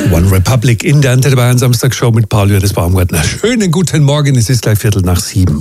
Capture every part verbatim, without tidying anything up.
One Republic in der Antenne Bayern Samstagshow mit Paul Johannes Baumgartner. Schönen guten Morgen, es ist gleich Viertel nach sieben.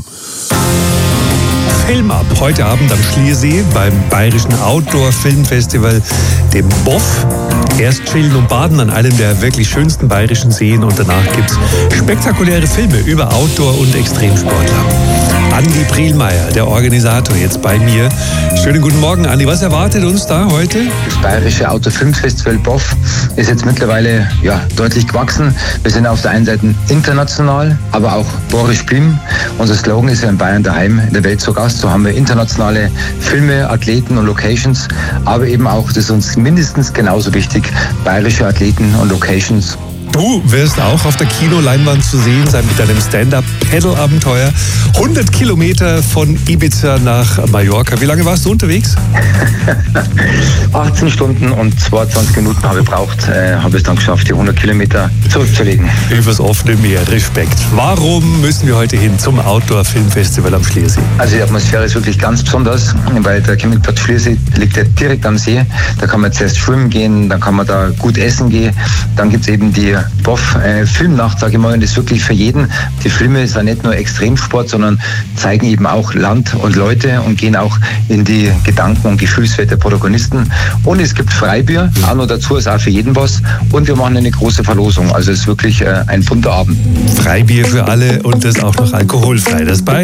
Film ab heute Abend am Schliersee beim Bayerischen Outdoor-Filmfestival, dem B O F. Erst chillen und baden an einem der wirklich schönsten bayerischen Seen und danach gibt's spektakuläre Filme über Outdoor- und Extremsportler. Andi Prielmeier, der Organisator, jetzt bei mir. Schönen guten Morgen, Andi. Was erwartet uns da heute? Das Bayerische Outdoor-Filmfestival B O F ist jetzt mittlerweile ja, deutlich gewachsen. Wir sind auf der einen Seite international, aber auch Boris Blim. Unser Slogan ist ja in Bayern daheim, in der Welt zu Gast. So haben wir internationale Filme, Athleten und Locations, aber eben auch, das ist uns mindestens genauso wichtig, bayerische Athleten und Locations. Du wirst auch auf der Kinoleinwand zu sehen sein mit deinem Stand-Up-Paddle-Abenteuer. hundert Kilometer von Ibiza nach Mallorca. Wie lange warst du unterwegs? achtzehn Stunden und zweiundzwanzig Minuten habe ich gebraucht, äh, habe es dann geschafft, die hundert Kilometer zurückzulegen. Übers offene Meer, Respekt. Warum müssen wir heute hin zum Outdoor-Filmfestival am Schliersee? Also die Atmosphäre ist wirklich ganz besonders, weil der Campingplatz Schliersee liegt ja direkt am See. Da kann man zuerst schwimmen gehen, dann kann man da gut essen gehen. Dann gibt es eben die B O F äh, Filmnacht, sage ich mal, und das ist wirklich für jeden. Die Filme sind nicht nur Extremsport, sondern zeigen eben auch Land und Leute und gehen auch in die Gedanken und Gefühlswelt der Protagonisten. Und es gibt Freibier, auch noch dazu, ist auch für jeden was. Und wir machen eine große Verlosung. Also es ist wirklich äh, ein bunter Abend. Freibier für alle und das auch noch alkoholfrei. Das bei